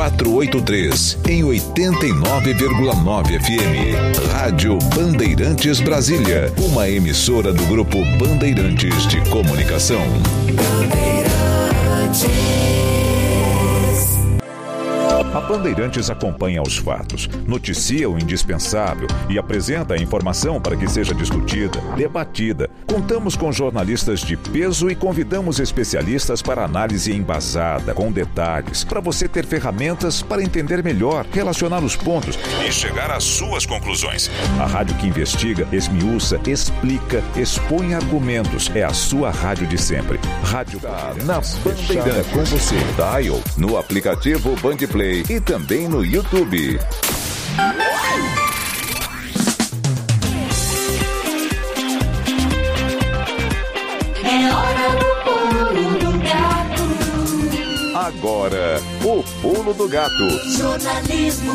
483, em 89,9 FM. Rádio Bandeirantes Brasília, uma emissora do Grupo Bandeirantes de Comunicação. A Bandeirantes acompanha os fatos, noticia o indispensável e apresenta a informação para que seja discutida, debatida. Contamos com jornalistas de peso e convidamos especialistas para análise embasada, com detalhes, para você ter ferramentas para entender melhor, relacionar os pontos e chegar às suas conclusões. A rádio que investiga, esmiuça, explica, expõe argumentos. É a sua rádio de sempre. Rádio na Bandeirantes, com você. Dial, no aplicativo Bandplay e também no YouTube. É hora do pulo do gato. Agora, o pulo do gato. Jornalismo.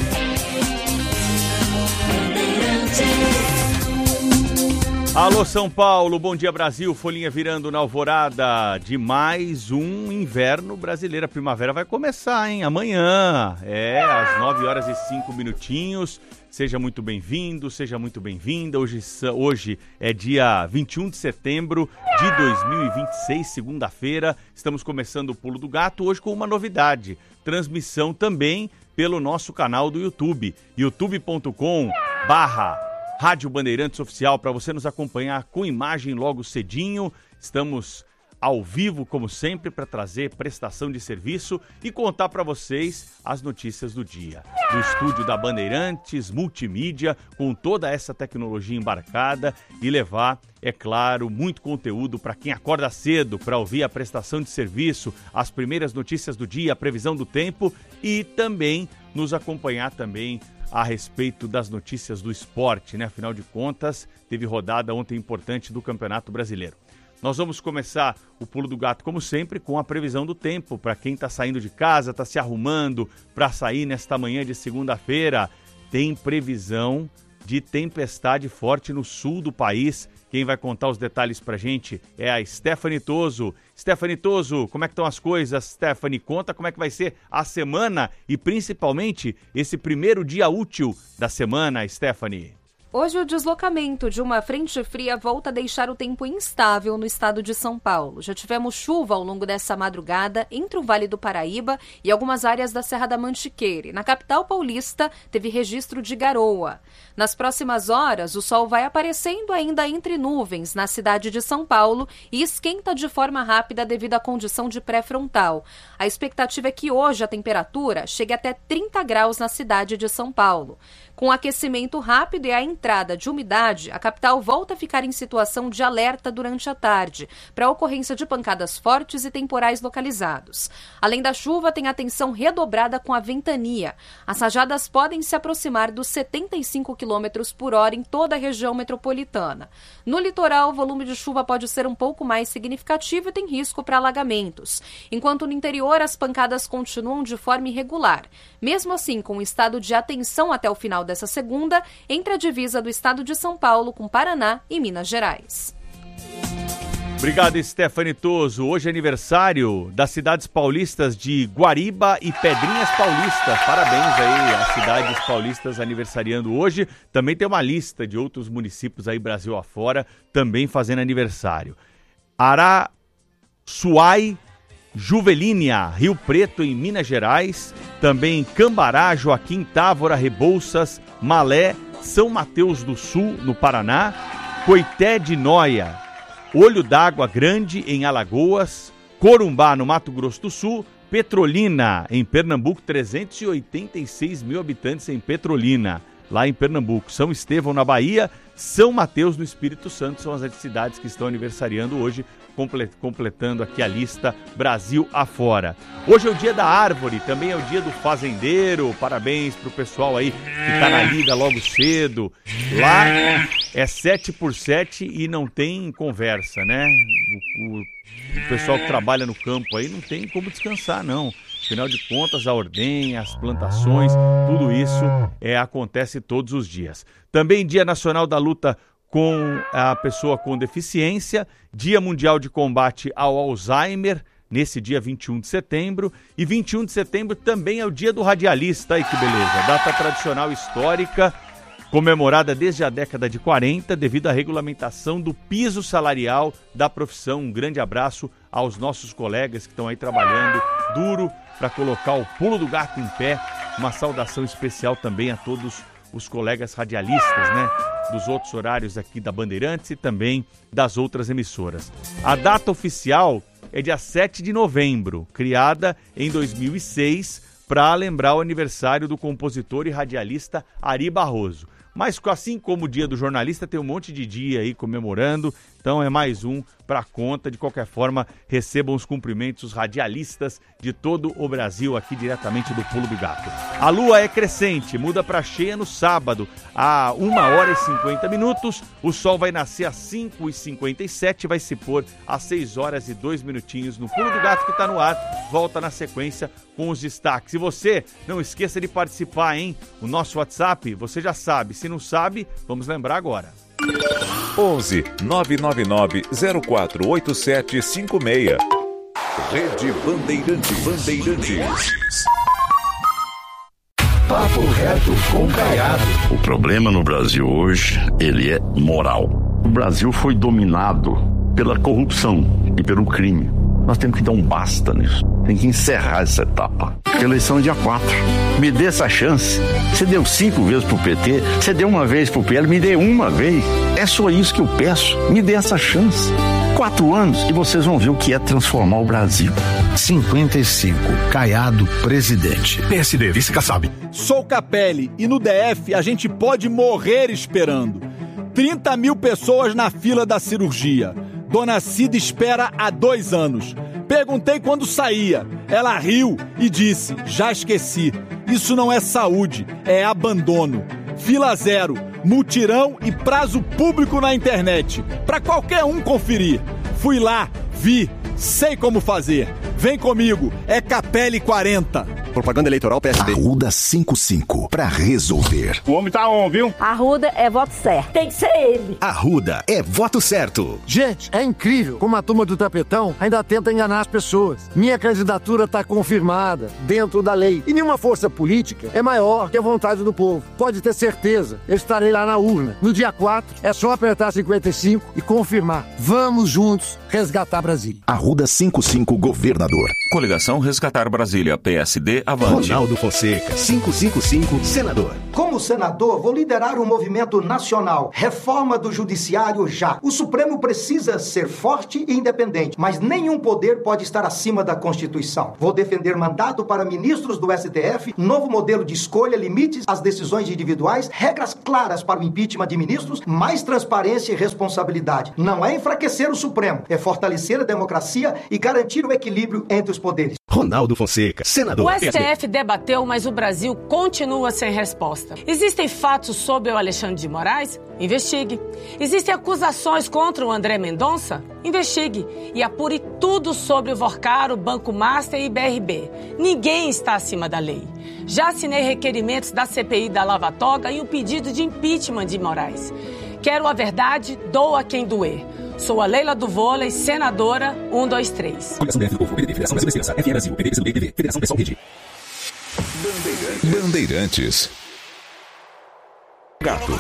Alô São Paulo, bom dia Brasil, folhinha virando na alvorada de mais um inverno brasileiro. A primavera vai começar, hein? Amanhã, às 9 horas e 5 minutinhos. Seja muito bem-vindo, seja muito bem-vinda. Hoje é dia 21 de setembro de 2026, segunda-feira. Estamos começando o Pulo do Gato, hoje com uma novidade. Transmissão também pelo nosso canal do YouTube, youtube.com/Rádio Bandeirantes Oficial, para você nos acompanhar com imagem logo cedinho. Estamos ao vivo, como sempre, para trazer prestação de serviço e contar para vocês as notícias do dia. Do estúdio da Bandeirantes, multimídia, com toda essa tecnologia embarcada e levar, é claro, muito conteúdo para quem acorda cedo para ouvir a prestação de serviço, as primeiras notícias do dia, a previsão do tempo e também nos acompanhar também a respeito das notícias do esporte, né? Afinal de contas, teve rodada ontem importante do Campeonato Brasileiro. Nós vamos começar o Pulo do Gato, como sempre, com a previsão do tempo. Para quem está saindo de casa, está se arrumando para sair nesta manhã de segunda-feira, tem previsão de tempestade forte no sul do país. Quem vai contar os detalhes para a gente é a Stephanie Toso. Stephanie Toso, como é que estão as coisas? Stephanie, conta como é que vai ser a semana e principalmente esse primeiro dia útil da semana, Stephanie. Hoje o deslocamento de uma frente fria volta a deixar o tempo instável no estado de São Paulo. Já tivemos chuva ao longo dessa madrugada entre o Vale do Paraíba e algumas áreas da Serra da Mantiqueira. Na capital paulista teve registro de garoa. Nas próximas horas, o sol vai aparecendo ainda entre nuvens na cidade de São Paulo e esquenta de forma rápida devido à condição de pré-frontal. A expectativa é que hoje a temperatura chegue até 30 graus na cidade de São Paulo. Com aquecimento rápido e a entrada de umidade, a capital volta a ficar em situação de alerta durante a tarde, para a ocorrência de pancadas fortes e temporais localizados. Além da chuva, tem atenção redobrada com a ventania. As rajadas podem se aproximar dos 75 km por hora em toda a região metropolitana. No litoral, o volume de chuva pode ser um pouco mais significativo e tem risco para alagamentos. Enquanto no interior, as pancadas continuam de forma irregular. Mesmo assim, com o estado de atenção até o final dessa segunda, entre a divisa do estado de São Paulo com Paraná e Minas Gerais. Obrigado, Stephanie Toso. Hoje é aniversário das cidades paulistas de Guariba e Pedrinhas Paulista. Parabéns aí às cidades paulistas aniversariando hoje. Também tem uma lista de outros municípios aí Brasil afora também fazendo aniversário. Araçuai, Juvelínia, Rio Preto, em Minas Gerais. Também Cambará, Joaquim Távora, Rebouças, Malé, São Mateus do Sul, no Paraná. Coité de Noia, Olho d'Água Grande, em Alagoas. Corumbá, no Mato Grosso do Sul. Petrolina, em Pernambuco, 386 mil habitantes em Petrolina, lá em Pernambuco. São Estevão, na Bahia. São Mateus, no Espírito Santo, são as cidades que estão aniversariando hoje, completando aqui a lista Brasil afora. Hoje é o dia da árvore, também é o dia do fazendeiro. Parabéns pro pessoal aí que tá na lida logo cedo. Lá é 7x7 e não tem conversa, né? O pessoal que trabalha no campo aí não tem como descansar, não. Afinal de contas, a ordenha, as plantações, tudo isso acontece todos os dias. Também Dia Nacional da Luta com a Pessoa com Deficiência, Dia Mundial de Combate ao Alzheimer, nesse dia 21 de setembro. E 21 de setembro também é o dia do radialista, aí que beleza, data tradicional histórica, comemorada desde a década de 40, devido à regulamentação do piso salarial da profissão. Um grande abraço aos nossos colegas que estão aí trabalhando duro para colocar o Pulo do Gato em pé. Uma saudação especial também a todos os colegas radialistas, né, dos outros horários aqui da Bandeirantes e também das outras emissoras. A data oficial é dia 7 de novembro, criada em 2006 para lembrar o aniversário do compositor e radialista Ari Barroso. Mas assim como o dia do jornalista, tem um monte de dia aí comemorando, então é mais um para conta. De qualquer forma, recebam os cumprimentos os radialistas de todo o Brasil, aqui diretamente do Pulo do Gato. A lua é crescente, muda para cheia no sábado, a 1h50. O sol vai nascer às 5h57, vai se pôr às 6h02 no Pulo do Gato, que está no ar. Volta na sequência com os destaques. E você, não esqueça de participar, hein? O nosso WhatsApp, você já sabe. Se não sabe, vamos lembrar agora. 11 999 048756. Rede Bandeirantes. Papo reto com Caiado. O problema no Brasil hoje, ele é moral. O Brasil foi dominado pela corrupção e pelo crime. Nós temos que dar um basta nisso. Tem que encerrar essa etapa. A eleição é dia 4. Me dê essa chance. Você deu 5 vezes pro PT, você deu uma vez pro PL, me dê uma vez. É só isso que eu peço. Me dê essa chance. 4 anos e vocês vão ver o que é transformar o Brasil. 55. Caiado, presidente. PSD, vice-Kassab. Sou Capelli e no DF a gente pode morrer esperando. 30 mil pessoas na fila da cirurgia. Dona Cida espera há 2 anos. Perguntei quando saía. Ela riu e disse, já esqueci. Isso não é saúde, é abandono. Fila zero, mutirão e prazo público na internet. Pra qualquer um conferir. Fui lá, vi, sei como fazer. Vem comigo, é Capelli 40. Propaganda eleitoral PSD. Arruda 55, pra resolver. O homem tá on, viu? Arruda é voto certo. Tem que ser ele. Arruda é voto certo. Gente, é incrível como a turma do tapetão ainda tenta enganar as pessoas. Minha candidatura tá confirmada, dentro da lei. E nenhuma força política é maior que a vontade do povo. Pode ter certeza, eu estarei lá na urna. No dia 4, é só apertar 55 e confirmar. Vamos juntos resgatar Brasília. Arruda 55, governador. Coligação Resgatar Brasília, PSD, avante. Ronaldo Fonseca, 555, senador. Como senador, vou liderar um movimento nacional. Reforma do judiciário já. O Supremo precisa ser forte e independente, mas nenhum poder pode estar acima da Constituição. Vou defender mandato para ministros do STF, novo modelo de escolha, limites às decisões individuais, regras claras para o impeachment de ministros, mais transparência e responsabilidade. Não é enfraquecer o Supremo, é fortalecer a democracia e garantir o equilíbrio entre os poderes. Ronaldo Fonseca, senador. O STF debateu, mas o Brasil continua sem resposta. Existem fatos sobre o Alexandre de Moraes? Investigue. Existem acusações contra o André Mendonça? Investigue. E apure tudo sobre o Vorcaro, Banco Master e BRB. Ninguém está acima da lei. Já assinei requerimentos da CPI da Lava Toga e um pedido de impeachment de Moraes. Quero a verdade, doa quem doer. Sou a Leila do Vôlei, senadora 123. Coligação DF do Povo, PDT, Federação Brasil Esperança, FM Brasil, PDT, PCdoB, TV, Federação Pessoal Rede. Bandeirantes. Gato.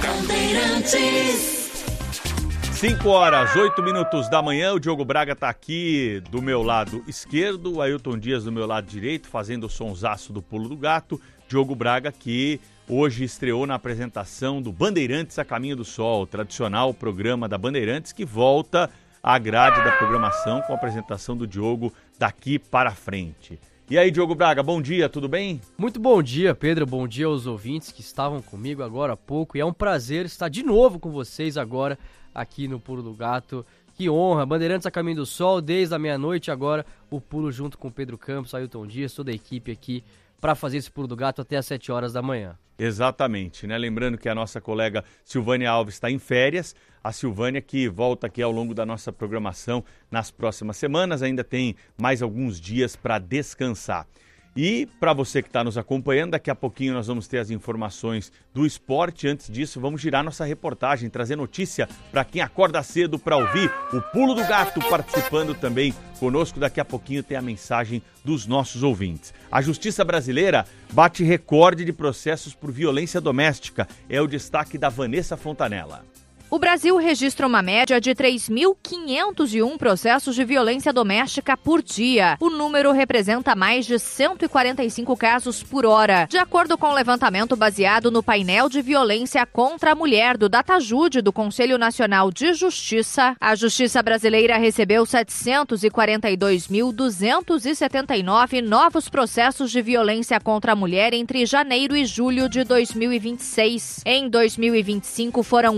5h08 da manhã, o Diogo Braga tá aqui do meu lado esquerdo, o Ailton Dias do meu lado direito, fazendo o sonsaço do Pulo do Gato. Diogo Braga que hoje estreou na apresentação do Bandeirantes a Caminho do Sol, tradicional programa da Bandeirantes que volta à grade da programação com a apresentação do Diogo daqui para frente. E aí, Diogo Braga, bom dia, tudo bem? Muito bom dia, Pedro, bom dia aos ouvintes que estavam comigo agora há pouco. E é um prazer estar de novo com vocês agora aqui no Pulo do Gato. Que honra, Bandeirantes a Caminho do Sol, desde a meia-noite agora o pulo junto com o Pedro Campos, Ailton Dias, toda a equipe aqui para fazer esse Pulo do Gato até às 7 horas da manhã. Exatamente, né? Lembrando que a nossa colega Silvânia Alves está em férias, a Silvânia que volta aqui ao longo da nossa programação nas próximas semanas, ainda tem mais alguns dias para descansar. E para você que está nos acompanhando, daqui a pouquinho nós vamos ter as informações do esporte. Antes disso, vamos girar nossa reportagem, trazer notícia para quem acorda cedo para ouvir o Pulo do Gato, participando também conosco. Daqui a pouquinho tem a mensagem dos nossos ouvintes. A Justiça Brasileira bate recorde de processos por violência doméstica. É o destaque da Vanessa Fontanella. O Brasil registra uma média de 3.501 processos de violência doméstica por dia. O número representa mais de 145 casos por hora. De acordo com o levantamento baseado no painel de violência contra a mulher do DataJude do Conselho Nacional de Justiça, a Justiça Brasileira recebeu 742.279 novos processos de violência contra a mulher entre janeiro e julho de 2026. Em 2025 foram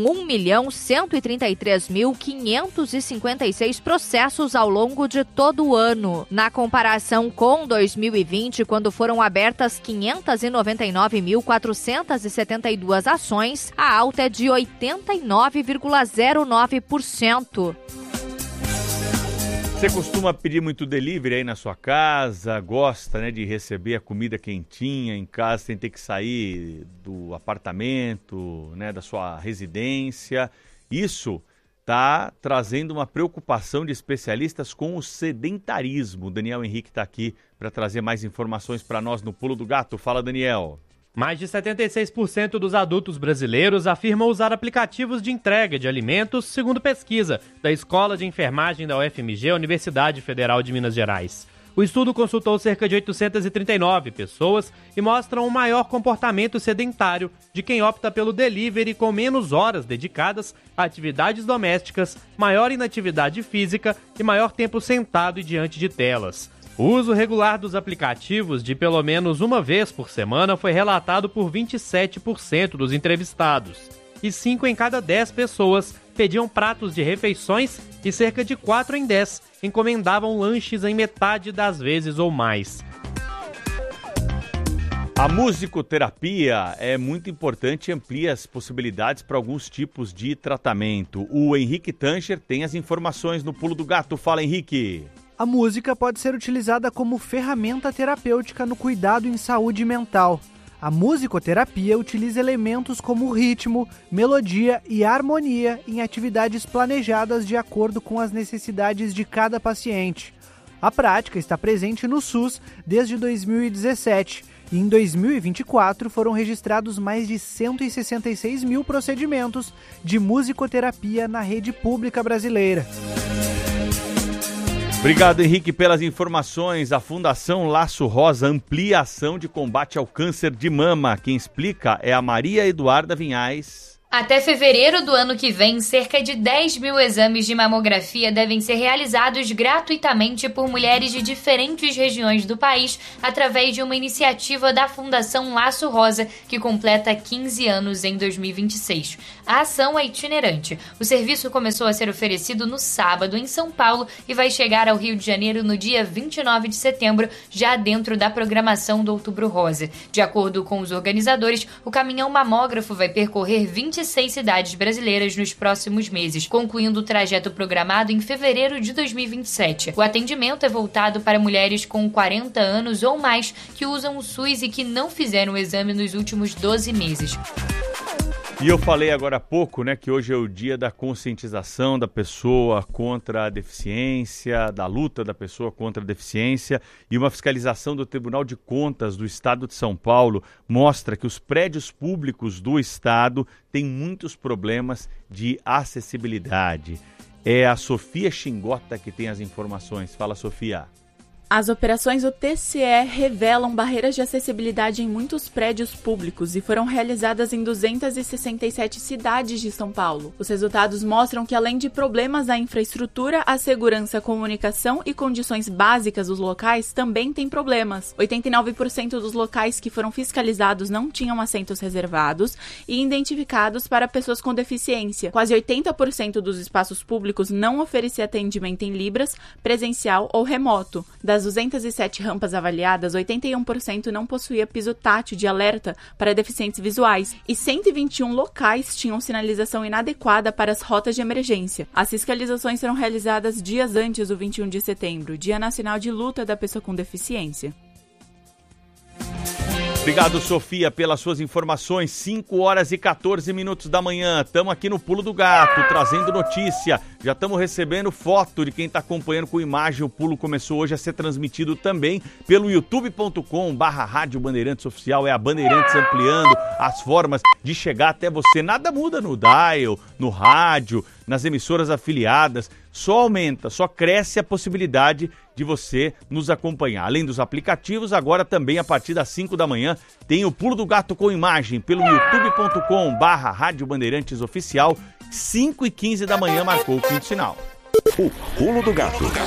1.133.556 processos ao longo de todo o ano. Na comparação com 2020, quando foram abertas 599.472 ações, a alta é de 89,09%. Você costuma pedir muito delivery aí na sua casa, gosta, né, de receber a comida quentinha em casa sem ter que sair do apartamento, né, da sua residência. Isso está trazendo uma preocupação de especialistas com o sedentarismo. O Daniel Henrique está aqui para trazer mais informações para nós no Pulo do Gato. Fala, Daniel. Mais de 76% dos adultos brasileiros afirmam usar aplicativos de entrega de alimentos, segundo pesquisa da Escola de Enfermagem da UFMG, Universidade Federal de Minas Gerais. O estudo consultou cerca de 839 pessoas e mostra um maior comportamento sedentário de quem opta pelo delivery, com menos horas dedicadas a atividades domésticas, maior inatividade física e maior tempo sentado e diante de telas. O uso regular dos aplicativos de pelo menos uma vez por semana foi relatado por 27% dos entrevistados. E 5 em cada 10 pessoas pediam pratos de refeições e cerca de 4 em 10 encomendavam lanches em metade das vezes ou mais. A musicoterapia é muito importante e amplia as possibilidades para alguns tipos de tratamento. O Henrique Tancher tem as informações no Pulo do Gato. Fala, Henrique. A música pode ser utilizada como ferramenta terapêutica no cuidado em saúde mental. A musicoterapia utiliza elementos como ritmo, melodia e harmonia em atividades planejadas de acordo com as necessidades de cada paciente. A prática está presente no SUS desde 2017 e em 2024 foram registrados mais de 166 mil procedimentos de musicoterapia na rede pública brasileira. Obrigado, Henrique, pelas informações. A Fundação Laço Rosa amplia a ação de combate ao câncer de mama. Quem explica é a Maria Eduarda Vinhais. Até fevereiro do ano que vem, cerca de 10 mil exames de mamografia devem ser realizados gratuitamente por mulheres de diferentes regiões do país através de uma iniciativa da Fundação Laço Rosa, que completa 15 anos em 2026. A ação é itinerante. O serviço começou a ser oferecido no sábado em São Paulo e vai chegar ao Rio de Janeiro no dia 29 de setembro, já dentro da programação do Outubro Rosa. De acordo com os organizadores, o caminhão mamógrafo vai percorrer 26 cidades brasileiras nos próximos meses, concluindo o trajeto programado em fevereiro de 2027. O atendimento é voltado para mulheres com 40 anos ou mais que usam o SUS e que não fizeram o exame nos últimos 12 meses. E eu falei agora há pouco, né, que hoje é o dia da conscientização da pessoa contra a deficiência, da luta da pessoa contra a deficiência, e uma fiscalização do Tribunal de Contas do Estado de São Paulo mostra que os prédios públicos do Estado têm muitos problemas de acessibilidade. É a Sofia Xingota que tem as informações. Fala, Sofia. As operações do TCE revelam barreiras de acessibilidade em muitos prédios públicos e foram realizadas em 267 cidades de São Paulo. Os resultados mostram que, além de problemas na infraestrutura, a segurança, a comunicação e condições básicas dos locais também têm problemas. 89% dos locais que foram fiscalizados não tinham assentos reservados e identificados para pessoas com deficiência. Quase 80% dos espaços públicos não oferecia atendimento em libras, presencial ou remoto. Das 207 rampas avaliadas, 81% não possuía piso tátil de alerta para deficientes visuais e 121 locais tinham sinalização inadequada para as rotas de emergência. As fiscalizações serão realizadas dias antes do 21 de setembro, Dia Nacional de Luta da Pessoa com Deficiência. Obrigado, Sofia, pelas suas informações. 5 horas e 14 minutos da manhã. Estamos aqui no Pulo do Gato, trazendo notícia. Já estamos recebendo foto de quem está acompanhando com imagem. O Pulo começou hoje a ser transmitido também pelo youtube.com/Rádio Bandeirantes Oficial. É a Bandeirantes ampliando as formas de chegar até você. Nada muda no dial, no rádio, nas emissoras afiliadas. Só aumenta, só cresce a possibilidade de você nos acompanhar. Além dos aplicativos, agora também a partir das 5 da manhã tem o Pulo do Gato com imagem pelo youtube.com/Rádio Bandeirantes Oficial. 5h15 da manhã marcou o quinto sinal. O Pulo do Gato.